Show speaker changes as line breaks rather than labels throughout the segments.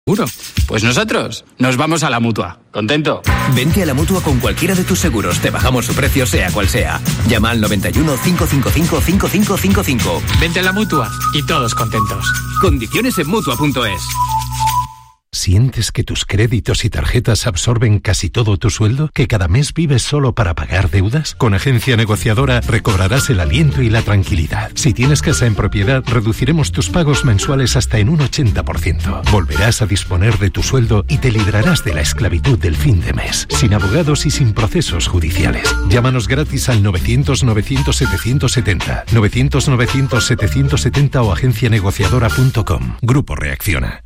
Pues nosotros nos vamos a la Mutua. ¿Contento?
Vente a la Mutua con cualquiera de tus seguros. Te bajamos su precio sea cual sea. Llama al 91 555 5555.
Vente a la Mutua y todos contentos.
Condiciones en Mutua.es.
¿Sientes que tus créditos y tarjetas absorben casi todo tu sueldo? ¿Que cada mes vives solo para pagar deudas? Con Agencia Negociadora recobrarás el aliento y la tranquilidad. Si tienes casa en propiedad, reduciremos tus pagos mensuales hasta en un 80%. Volverás a disponer de tu sueldo y te librarás de la esclavitud del fin de mes, sin abogados y sin procesos judiciales. Llámanos gratis al 900-900-770, 900-900-770 o agencianegociadora.com. Grupo Reacciona.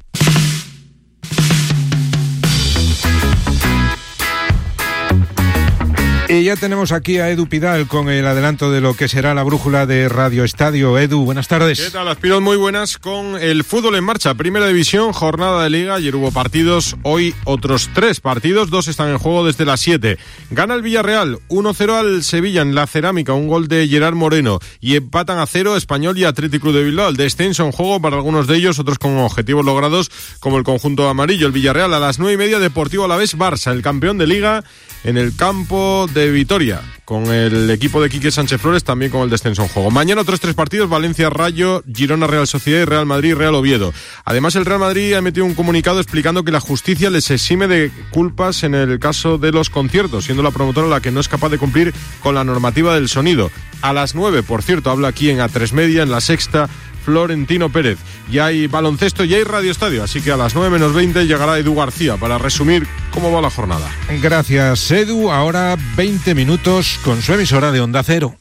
Y ya tenemos aquí a Edu Pidal con el adelanto de lo que será la brújula de Radio Estadio. Edu, buenas tardes.
¿Qué tal, Aspirón? Muy buenas. Con el fútbol en marcha, Primera División, jornada de Liga. Ayer hubo partidos, hoy otros 3 partidos, 2 están en juego desde las 7. Gana el Villarreal 1-0 al Sevilla en la Cerámica, un gol de Gerard Moreno. Y empatan a 0 Español y Athletic Club de Bilbao. El descenso en juego para algunos de ellos, otros con objetivos logrados, como el conjunto amarillo. El Villarreal a las 9:30, Deportivo Alavés Barça, el campeón de Liga, en el campo de Vitoria, con el equipo de Quique Sánchez Flores, también con el descenso en juego. Mañana otros 3 partidos, Valencia Rayo, Girona Real Sociedad y Real Madrid Real Oviedo. Además, el Real Madrid ha emitido un comunicado explicando que la justicia les exime de culpas en el caso de los conciertos, siendo la promotora la que no es capaz de cumplir con la normativa del sonido. A las 9, por cierto, habla aquí en A3 Media, en La Sexta, Florentino Pérez. Ya hay baloncesto y hay Radio Estadio, así que a las 9:20 llegará Edu García para resumir cómo va la jornada.
Gracias, Edu. Ahora 20 minutos con su emisora de Onda Cero.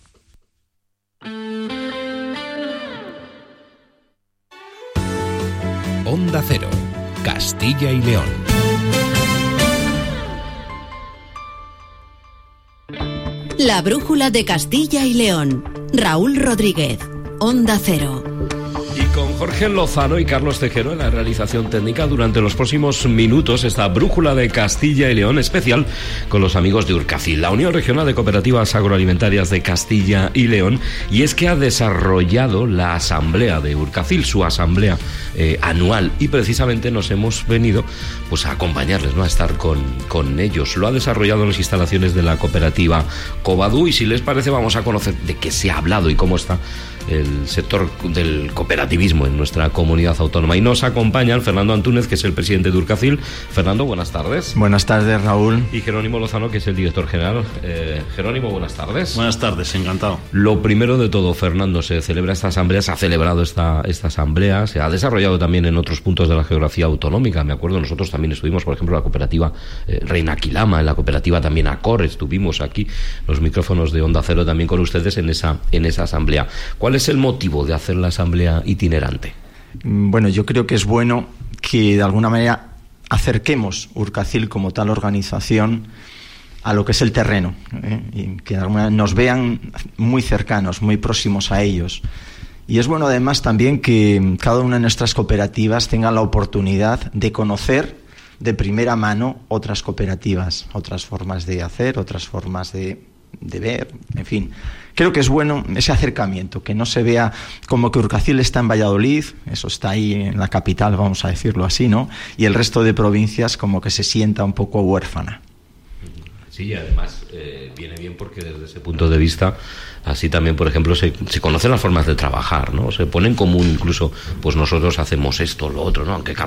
Onda Cero, Castilla y León.
La brújula de Castilla y León. Raúl Rodríguez, Onda Cero.
Y con Jorge Lozano y Carlos Tejero en la realización técnica, durante los próximos minutos esta brújula de Castilla y León especial con los amigos de Urcacil, la Unión Regional de Cooperativas Agroalimentarias de Castilla y León, y es que ha desarrollado la asamblea de Urcacil, su asamblea anual, y precisamente nos hemos venido pues a acompañarles, ¿no?, a estar con ellos. Lo ha desarrollado en las instalaciones de la cooperativa Covadú, y si les parece vamos a conocer de qué se ha hablado y cómo está el sector del cooperativismo en nuestra comunidad autónoma. Y nos acompañan Fernando Antúnez, que es el presidente de Urcacil. Fernando, buenas tardes.
Buenas tardes, Raúl.
Y Jerónimo Lozano, que es el director general. Jerónimo, buenas tardes.
Buenas tardes, encantado.
Lo primero de todo, Fernando, se celebra esta asamblea, se ha celebrado esta asamblea, se ha desarrollado también en otros puntos de la geografía autonómica. Me acuerdo, nosotros también estuvimos, por ejemplo, en la cooperativa Reina Quilama, en la cooperativa también Acor, estuvimos aquí, los micrófonos de Onda Cero también con ustedes en esa asamblea. ¿Cuál es el motivo de hacer la asamblea itinerante?
Bueno, yo creo que es bueno que de alguna manera acerquemos Urcacil como tal organización a lo que es el terreno, y que de alguna manera nos vean muy cercanos, muy próximos a ellos. Y es bueno además también que cada una de nuestras cooperativas tenga la oportunidad de conocer de primera mano otras cooperativas, otras formas de hacer, otras formas de ver, en fin. Creo que es bueno ese acercamiento, que no se vea como que Urcacil está en Valladolid, eso está ahí en la capital, vamos a decirlo así, ¿no? Y el resto de provincias como que se sienta un poco huérfana.
Sí, y además viene bien porque desde ese punto de vista, así también, por ejemplo, se conocen las formas de trabajar, ¿no? Se pone en común incluso, pues nosotros hacemos esto, lo otro, ¿no? Aunque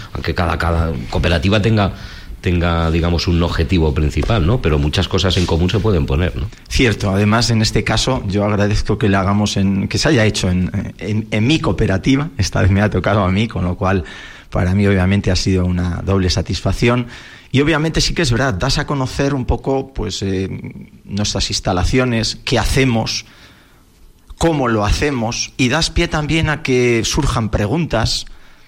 cada cooperativa tenga, digamos, un objetivo principal, ¿no? Pero muchas cosas en común se pueden poner, ¿no?
Cierto. Además, en este caso, yo agradezco que le hagamos que se haya hecho en mi cooperativa. Esta vez me ha tocado a mí, con lo cual, para mí, obviamente, ha sido una doble satisfacción. Y obviamente sí que es verdad, das a conocer un poco, pues, nuestras instalaciones, qué hacemos, cómo lo hacemos, y das pie también a que surjan preguntas,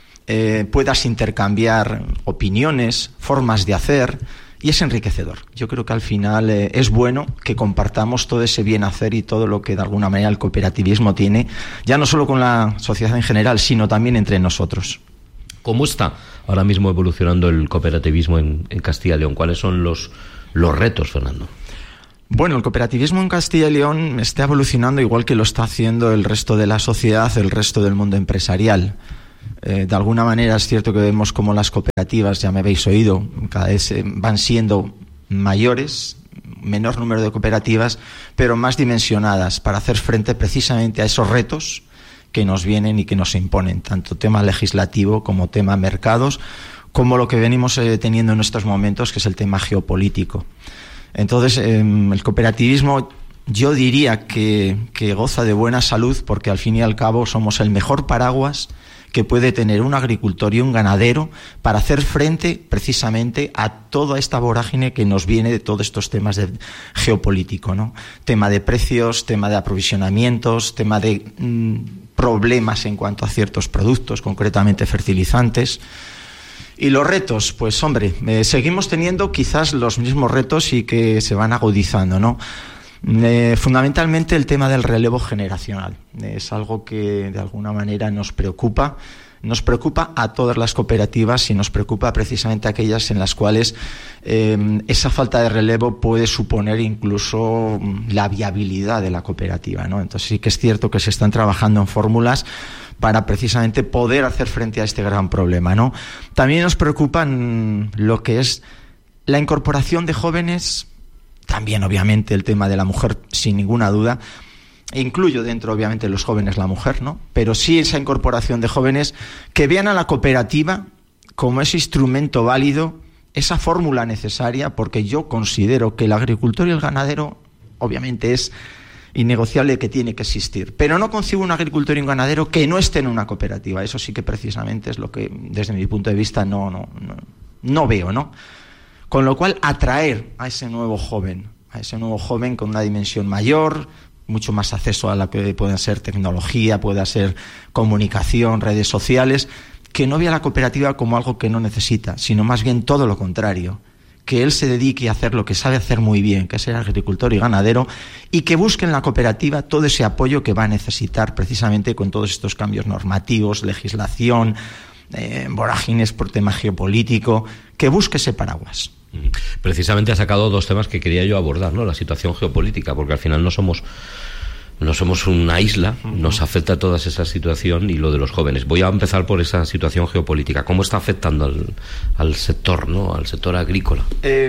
puedas intercambiar opiniones, formas de hacer, y es enriquecedor. Yo creo que al final es bueno que compartamos todo ese bien hacer y todo lo que de alguna manera el cooperativismo tiene, ya no solo con la sociedad en general, sino también entre nosotros.
¿Cómo está ahora mismo evolucionando el cooperativismo en Castilla y León? ¿Cuáles son los retos, Fernando?
Bueno, el cooperativismo en Castilla y León está evolucionando igual que lo está haciendo el resto de la sociedad, el resto del mundo empresarial. De alguna manera es cierto que vemos como las cooperativas, ya me habéis oído, cada vez van siendo mayores, menor número de cooperativas, pero más dimensionadas para hacer frente precisamente a esos retos que nos vienen y que nos imponen, tanto tema legislativo como tema mercados, como lo que venimos teniendo en estos momentos, que es el tema geopolítico. Entonces, el cooperativismo yo diría que goza de buena salud, porque al fin y al cabo somos el mejor paraguas que puede tener un agricultor y un ganadero para hacer frente precisamente a toda esta vorágine que nos viene de todos estos temas de geopolítico, ¿no? Tema de precios, tema de aprovisionamientos, tema de problemas en cuanto a ciertos productos, concretamente fertilizantes. Y los retos, pues hombre, seguimos teniendo quizás los mismos retos y que se van agudizando, ¿no? Fundamentalmente el tema del relevo generacional es algo que de alguna manera nos preocupa a todas las cooperativas y nos preocupa precisamente a aquellas en las cuales esa falta de relevo puede suponer incluso la viabilidad de la cooperativa, ¿no? Entonces sí que es cierto que se están trabajando en fórmulas para precisamente poder hacer frente a este gran problema, ¿no? También nos preocupan lo que es la incorporación de jóvenes. También, obviamente, el tema de la mujer, sin ninguna duda. Incluyo dentro, obviamente, los jóvenes la mujer, ¿no? Pero sí esa incorporación de jóvenes que vean a la cooperativa como ese instrumento válido, esa fórmula necesaria, porque yo considero que el agricultor y el ganadero, obviamente, es innegociable que tiene que existir. Pero no concibo un agricultor y un ganadero que no esté en una cooperativa. Eso sí que precisamente es lo que, desde mi punto de vista, no veo, ¿no? Con lo cual, atraer a ese nuevo joven con una dimensión mayor, mucho más acceso a la que puede ser tecnología, pueda ser comunicación, redes sociales, que no vea la cooperativa como algo que no necesita, sino más bien todo lo contrario, que él se dedique a hacer lo que sabe hacer muy bien, que es ser agricultor y ganadero, y que busque en la cooperativa todo ese apoyo que va a necesitar precisamente con todos estos cambios normativos, legislación, vorágines por tema geopolítico, que busque ese paraguas.
Precisamente ha sacado dos temas que quería yo abordar, ¿no? La situación geopolítica, porque al final no somos una isla, nos afecta toda esa situación y lo de los jóvenes. Voy a empezar por esa situación geopolítica. ¿Cómo está afectando al sector, ¿no? Al sector agrícola?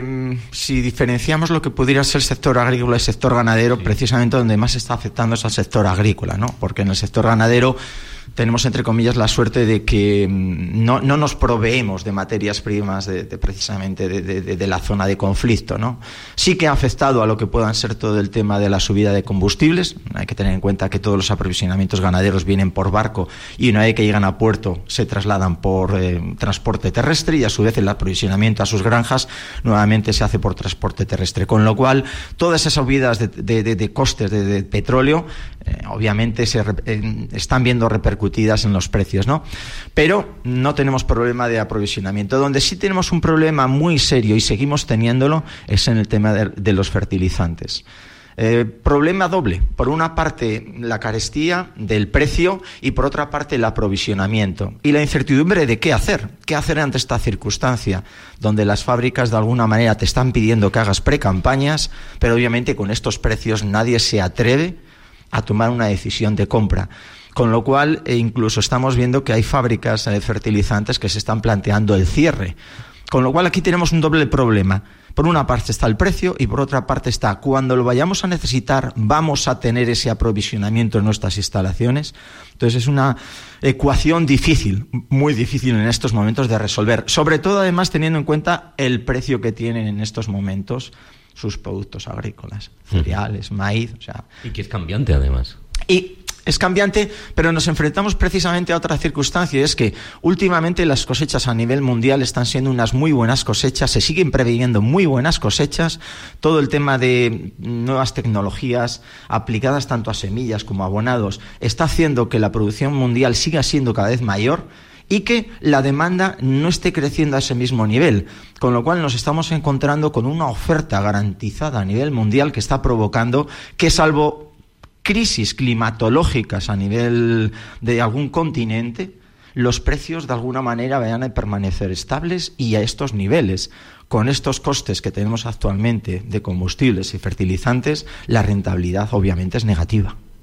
Si diferenciamos lo que pudiera ser sector agrícola y sector ganadero, sí, precisamente donde más está afectando es al sector agrícola, ¿no? Porque en el sector ganadero tenemos, entre comillas, la suerte de que no nos proveemos de materias primas precisamente de la zona de conflicto, ¿no? Sí que ha afectado a lo que puedan ser todo el tema de la subida de combustibles. Hay que tener en cuenta que todos los aprovisionamientos ganaderos vienen por barco y una vez que llegan a puerto se trasladan por transporte terrestre, y a su vez el aprovisionamiento a sus granjas nuevamente se hace por transporte terrestre. Con lo cual, todas esas subidas de costes de petróleo obviamente se están viendo repercutidas en los precios, ¿no? Pero no tenemos problema de aprovisionamiento. Donde sí tenemos un problema muy serio y seguimos teniéndolo es en el tema de los fertilizantes. Problema doble: por una parte la carestía del precio y por otra parte el aprovisionamiento y la incertidumbre de qué hacer ante esta circunstancia donde las fábricas de alguna manera te están pidiendo que hagas precampañas, pero obviamente con estos precios nadie se atreve a tomar una decisión de compra. Con lo cual, incluso estamos viendo que hay fábricas de fertilizantes que se están planteando el cierre. Con lo cual, aquí tenemos un doble problema. Por una parte está el precio y por otra parte está, cuando lo vayamos a necesitar, vamos a tener ese aprovisionamiento en nuestras instalaciones. Entonces es una ecuación difícil, muy difícil en estos momentos de resolver. Sobre todo, además, teniendo en cuenta el precio que tienen en estos momentos sus productos agrícolas, cereales, maíz, o sea...
Y que es cambiante, además.
Y es cambiante, pero nos enfrentamos precisamente a otra circunstancia, y es que últimamente las cosechas a nivel mundial están siendo unas muy buenas cosechas, se siguen preveyendo muy buenas cosechas. Todo el tema de nuevas tecnologías aplicadas tanto a semillas como a abonados está haciendo que la producción mundial siga siendo cada vez mayor y que la demanda no esté creciendo a ese mismo nivel, con lo cual nos estamos encontrando con una oferta garantizada a nivel mundial que está provocando que, salvo crisis climatológicas a nivel de algún continente, los precios de alguna manera vayan a permanecer estables y a estos niveles. Con estos costes que tenemos actualmente de combustibles y fertilizantes, la rentabilidad obviamente es negativa.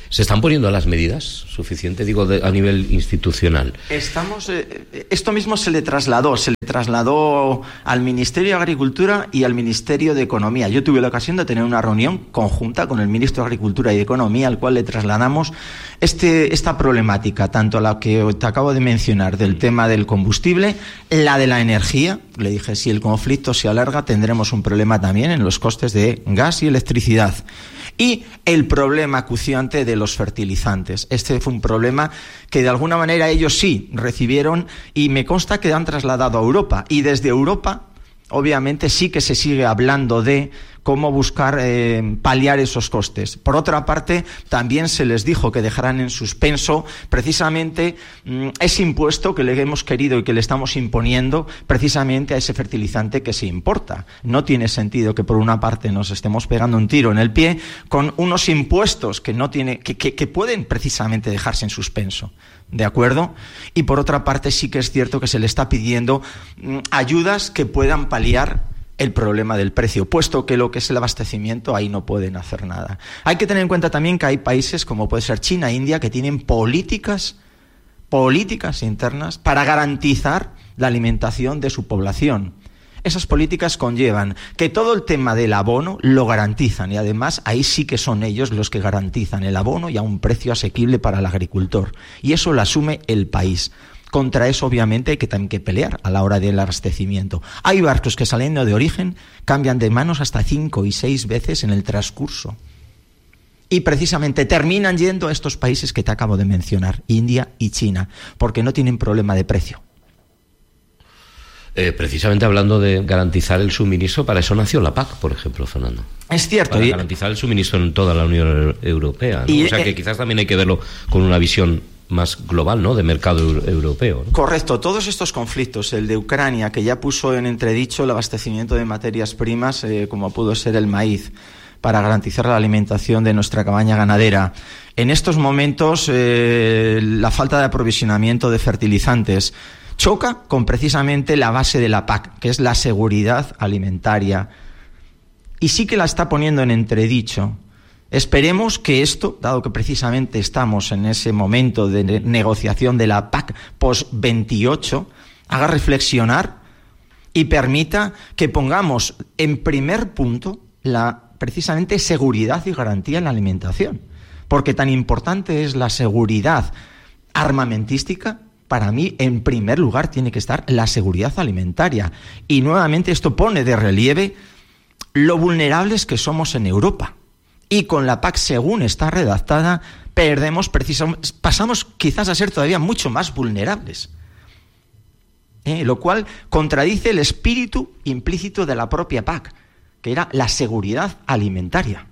¿Se están poniendo las medidas suficientes, digo, a nivel institucional?
Esto mismo se le trasladó al Ministerio de Agricultura y al Ministerio de Economía. Yo tuve la ocasión de tener una reunión conjunta con el Ministro de Agricultura y de Economía, al cual le trasladamos esta problemática, tanto la que te acabo de mencionar del tema del combustible, la de la energía. Le dije, si el conflicto se alarga, tendremos un problema también en los costes de gas y electricidad. Y el problema acuciante de los fertilizantes. Este fue un problema que de alguna manera ellos sí recibieron y me consta que han trasladado a Europa. Y desde Europa, obviamente, sí que se sigue hablando de cómo buscar paliar esos costes. Por otra parte, también se les dijo que dejaran en suspenso precisamente ese impuesto que le hemos querido y que le estamos imponiendo precisamente a ese fertilizante que se importa. No tiene sentido que por una parte nos estemos pegando un tiro en el pie con unos impuestos que pueden precisamente dejarse en suspenso. ¿De acuerdo? Y por otra parte sí que es cierto que se le está pidiendo ayudas que puedan paliar el problema del precio, puesto que lo que es el abastecimiento, ahí no pueden hacer nada. Hay que tener en cuenta también que hay países como puede ser China, India, que tienen políticas internas para garantizar la alimentación de su población. Esas políticas conllevan que todo el tema del abono lo garantizan y además ahí sí que son ellos los que garantizan el abono y a un precio asequible para el agricultor. Y eso lo asume el país. Contra eso, obviamente, hay que también que pelear a la hora del abastecimiento. Hay barcos que saliendo de origen cambian de manos hasta 5 y 6 veces en el transcurso. Y precisamente terminan yendo a estos países que te acabo de mencionar, India y China, porque no tienen problema de precio.
Precisamente hablando de garantizar el suministro, para eso nació la PAC, por ejemplo, Fernando.
Es cierto.
Para garantizar el suministro en toda la Unión Europea, ¿no? O sea que quizás también hay que verlo con una visión más global, ¿no?, de mercado europeo, ¿no?
Correcto. Todos estos conflictos, el de Ucrania, que ya puso en entredicho el abastecimiento de materias primas, como pudo ser el maíz, para garantizar la alimentación de nuestra cabaña ganadera. En estos momentos, la falta de aprovisionamiento de fertilizantes choca con precisamente la base de la PAC, que es la seguridad alimentaria. Y sí que la está poniendo en entredicho. Esperemos que esto, dado que precisamente estamos en ese momento de negociación de la PAC post-28, haga reflexionar y permita que pongamos en primer punto la precisamente seguridad y garantía en la alimentación. Porque tan importante es la seguridad armamentística, para mí, en primer lugar, tiene que estar la seguridad alimentaria. Y nuevamente esto pone de relieve lo vulnerables que somos en Europa. Y con la PAC, según está redactada, pasamos quizás a ser todavía mucho más vulnerables. Lo cual contradice el espíritu implícito de la propia PAC, que era la seguridad alimentaria.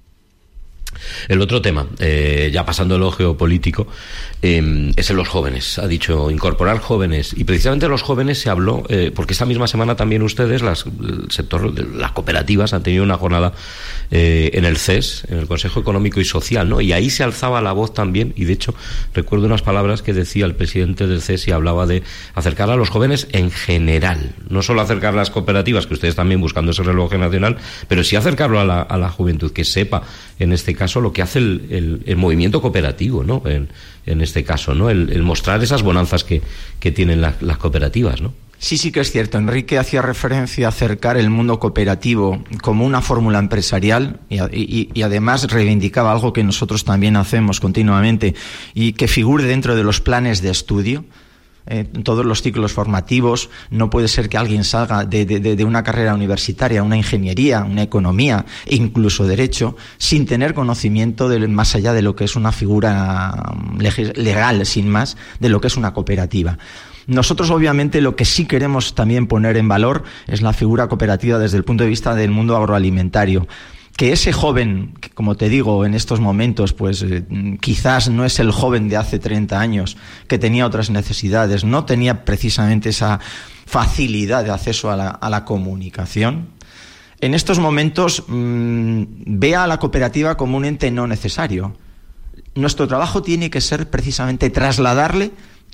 El otro tema, ya pasando a lo geopolítico, es en los jóvenes. Ha dicho incorporar jóvenes, y precisamente de los jóvenes se habló, porque esta misma semana también ustedes, el sector de las cooperativas, han tenido una jornada en el CES, en el Consejo Económico y Social, ¿no? Y ahí se alzaba la voz también, y de hecho recuerdo unas palabras que decía el presidente del CES y hablaba de acercar a los jóvenes en general, no solo acercar a las cooperativas, que ustedes también buscando ese reloj nacional, pero sí acercarlo a la juventud, que sepa en este caso lo que hace el movimiento cooperativo, ¿no? En este caso, ¿no? El mostrar esas bonanzas que tienen las cooperativas, ¿no?
Sí que es cierto. Enrique hacía referencia a acercar el mundo cooperativo como una fórmula empresarial y además reivindicaba algo que nosotros también hacemos continuamente y que figure dentro de los planes de estudio. En todos los ciclos formativos no puede ser que alguien salga de una carrera universitaria, una ingeniería, una economía e incluso derecho sin tener conocimiento más allá de lo que es una figura legal, sin más, de lo que es una cooperativa. Nosotros obviamente lo que sí queremos también poner en valor es la figura cooperativa desde el punto de vista del mundo agroalimentario. Que ese joven, que como te digo, en estos momentos, pues quizás no es el joven de hace 30 años, que tenía otras necesidades, no tenía precisamente esa facilidad de acceso a la comunicación, en estos momentos vea a la cooperativa como un ente no necesario. Nuestro trabajo tiene que ser precisamente trasladarle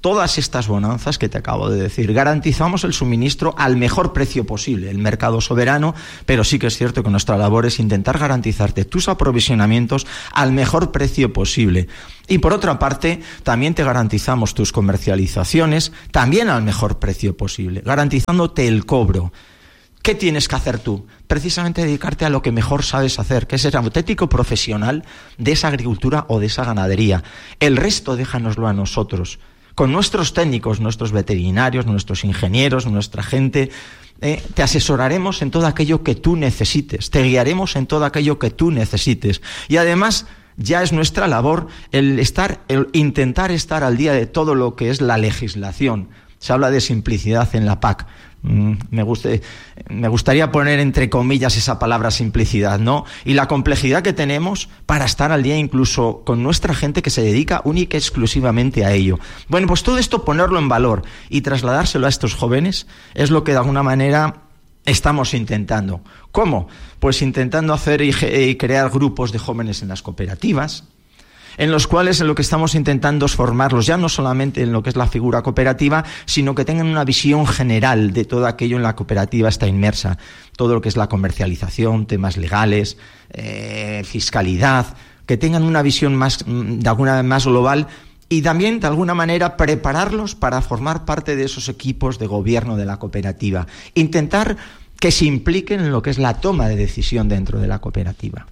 todas estas bonanzas que te acabo de decir. Garantizamos el suministro al mejor precio posible, el mercado soberano, pero sí que es cierto que nuestra labor es intentar garantizarte tus aprovisionamientos al mejor precio posible. Y por otra parte, también te garantizamos tus comercializaciones también al mejor precio posible, garantizándote el cobro. ¿Qué tienes que hacer tú? Precisamente dedicarte a lo que mejor sabes hacer, que es ser auténtico profesional de esa agricultura o de esa ganadería. El resto déjanoslo a nosotros. Con nuestros técnicos, nuestros veterinarios, nuestros ingenieros, nuestra gente, te asesoraremos en todo aquello que tú necesites, te guiaremos en todo aquello que tú necesites. Y además, ya es nuestra labor el intentar estar al día de todo lo que es la legislación. Se habla de simplicidad en la PAC. Me gustaría poner entre comillas esa palabra simplicidad, ¿no? Y la complejidad que tenemos para estar al día incluso con nuestra gente que se dedica única y exclusivamente a ello. Bueno, pues todo esto ponerlo en valor y trasladárselo a estos jóvenes es lo que de alguna manera estamos intentando. ¿Cómo? Pues intentando hacer y crear grupos de jóvenes en las cooperativas, en los cuales lo que estamos intentando es formarlos ya no solamente en lo que es la figura cooperativa, sino que tengan una visión general de todo aquello en la cooperativa está inmersa, todo lo que es la comercialización, temas legales, fiscalidad, que tengan una visión más global y también de alguna manera prepararlos para formar parte de esos equipos de gobierno de la cooperativa, intentar que se impliquen en lo que es la toma de decisión dentro de la cooperativa.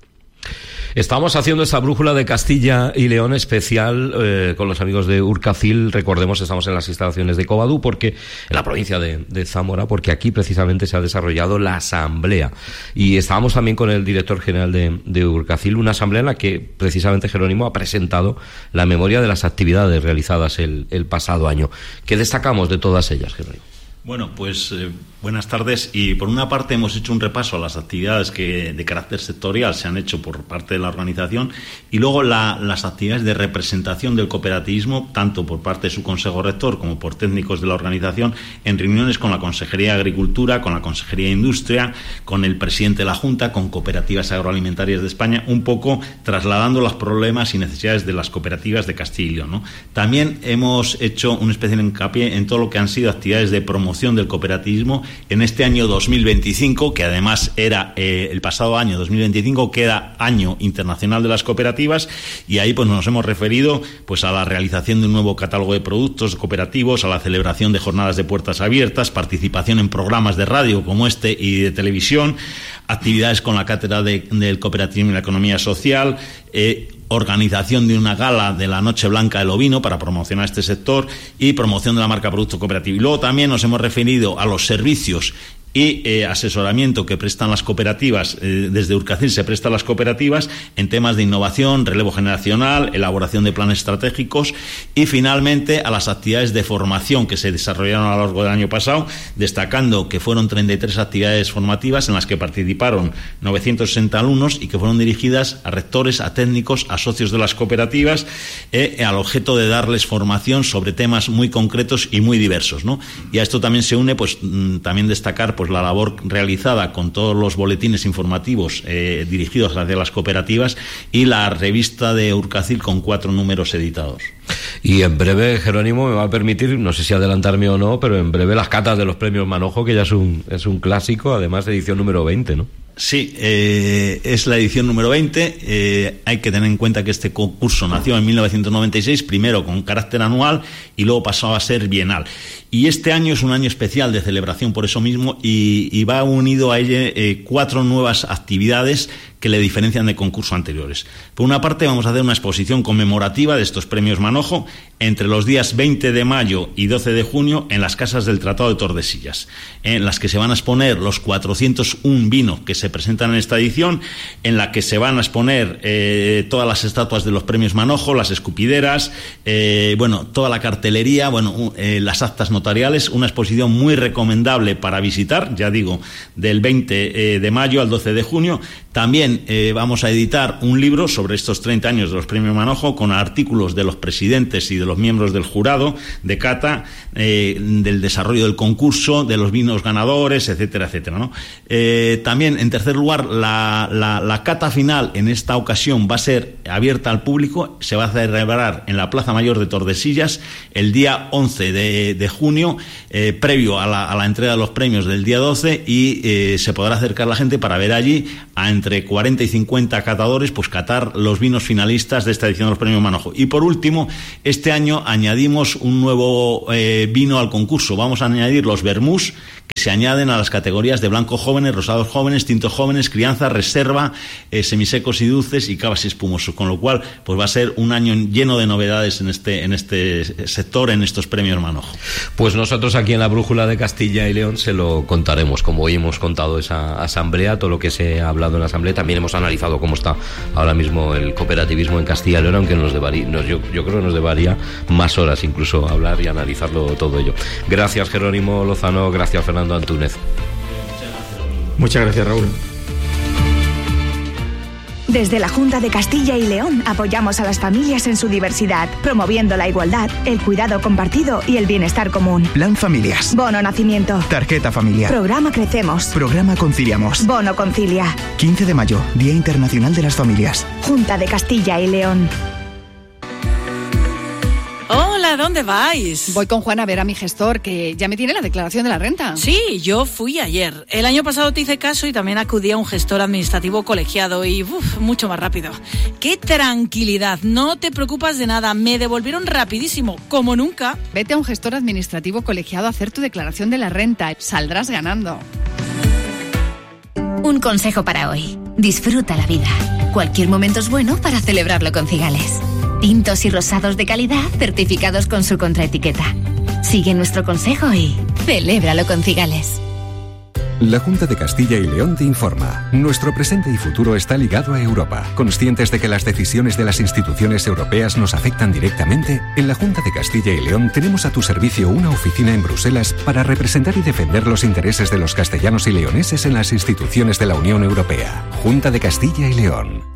Estamos haciendo esta brújula de Castilla y León especial con los amigos de Urcacil. Recordemos, estamos en las instalaciones de Covadú, porque en la provincia de Zamora, porque aquí precisamente se ha desarrollado la asamblea. Y estábamos también con el director general de Urcacil, una asamblea en la que precisamente Jerónimo ha presentado la memoria de las actividades realizadas el pasado año. ¿Qué destacamos de todas ellas, Jerónimo?
Bueno, pues buenas tardes. Y por una parte hemos hecho un repaso a las actividades que de carácter sectorial se han hecho por parte de la organización y luego las actividades de representación del cooperativismo, tanto por parte de su consejo rector como por técnicos de la organización, en reuniones con la Consejería de Agricultura, con la Consejería de Industria, con el presidente de la Junta, con Cooperativas Agroalimentarias de España, un poco trasladando los problemas y necesidades de las cooperativas de Castilla y León, ¿no? También hemos hecho un especial hincapié en todo lo que han sido actividades de promoción del cooperativismo en este año 2025, que además era el pasado año 2025, que era Año Internacional de las Cooperativas, y ahí pues nos hemos referido pues a la realización de un nuevo catálogo de productos cooperativos, a la celebración de jornadas de puertas abiertas, participación en programas de radio como este y de televisión, actividades con la cátedra del cooperativismo y la economía social, organización de una gala de la Noche Blanca del Ovino para promocionar este sector y promoción de la marca Producto Cooperativo. Y luego también nos hemos referido a los servicios y asesoramiento que prestan las cooperativas. Desde Urcacil se presta a las cooperativas en temas de innovación, relevo generacional, elaboración de planes estratégicos y finalmente a las actividades de formación que se desarrollaron a lo largo del año pasado, destacando que fueron 33 actividades formativas en las que participaron 960 alumnos y que fueron dirigidas a rectores, a técnicos, a socios de las cooperativas, al objeto de darles formación sobre temas muy concretos y muy diversos, ¿no? Y a esto también se une pues también destacar pues la labor realizada con todos los boletines informativos dirigidos hacia las cooperativas y la revista de Urcacil con 4 números editados.
Y en breve, Jerónimo, me va a permitir, no sé si adelantarme o no, pero en breve las catas de los premios Manojo, que ya es un clásico, además de edición número 20, ¿no?
Sí, es la edición número 20. Hay que tener en cuenta que este concurso nació en 1996, primero con carácter anual y luego pasó a ser bienal. Y este año es un año especial de celebración por eso mismo y va unido a ella 4 nuevas actividades que le diferencian de concursos anteriores. Por una parte, vamos a hacer una exposición conmemorativa de estos premios Manojo entre los días 20 de mayo y 12 de junio en las casas del Tratado de Tordesillas, en las que se van a exponer los 401 vinos que se presentan en esta edición, en la que se van a exponer todas las estatuas de los premios Manojo, las escupideras, toda la cartelería, las actas notariales, una exposición muy recomendable para visitar, ya digo, del 20 de mayo al 12 de junio, También vamos a editar un libro sobre estos 30 años de los premios Manojo, con artículos de los presidentes y de los miembros del jurado de cata, del desarrollo del concurso, de los vinos ganadores, etcétera, etcétera, ¿no? También, en tercer lugar, la cata final en esta ocasión va a ser abierta al público, se va a celebrar en la Plaza Mayor de Tordesillas el día 11 de junio, previo a la entrega de los premios del día 12, y se podrá acercar la gente para ver allí a entre 40 y 50 catadores, pues catar los vinos finalistas de esta edición de los premios Manojo. Y por último, este año añadimos un nuevo vino al concurso. Vamos a añadir los vermús, que se añaden a las categorías de blancos jóvenes, rosados jóvenes, tintos jóvenes, crianza, reserva, semisecos y dulces y cavas y espumosos, con lo cual pues va a ser un año lleno de novedades en este sector, en estos premios Manojo.
Pues nosotros aquí en la Brújula de Castilla y León se lo contaremos, como hoy hemos contado esa asamblea, todo lo que se ha hablado en la asamblea. También hemos analizado cómo está ahora mismo el cooperativismo en Castilla y León, aunque yo creo que nos llevaría más horas incluso hablar y analizarlo todo ello. Gracias, Jerónimo Lozano, gracias, Fernando Antúnez.
Muchas gracias, Raúl.
Desde la Junta de Castilla y León apoyamos a las familias en su diversidad, promoviendo la igualdad, el cuidado compartido y el bienestar común.
Plan Familias.
Bono Nacimiento.
Tarjeta familiar.
Programa Crecemos.
Programa Conciliamos.
Bono Concilia.
15 de mayo, Día Internacional de las Familias.
Junta de Castilla y León.
Hola, ¿dónde vais?
Voy con Juan a ver a mi gestor, que ya me tiene la declaración de la renta.
Sí, yo fui ayer. El año pasado te hice caso y también acudí a un gestor administrativo colegiado y mucho más rápido. ¡Qué tranquilidad! No te preocupas de nada. Me devolvieron rapidísimo, como nunca.
Vete a un gestor administrativo colegiado a hacer tu declaración de la renta. Saldrás ganando.
Un consejo para hoy. Disfruta la vida. Cualquier momento es bueno para celebrarlo con Cigales. Tintos y rosados de calidad certificados con su contraetiqueta. Sigue nuestro consejo y celébralo con Cigales.
La Junta de Castilla y León te informa. Nuestro presente y futuro está ligado a Europa. Conscientes de que las decisiones de las instituciones europeas nos afectan directamente, en la Junta de Castilla y León tenemos a tu servicio una oficina en Bruselas para representar y defender los intereses de los castellanos y leoneses en las instituciones de la Unión Europea. Junta de Castilla y León.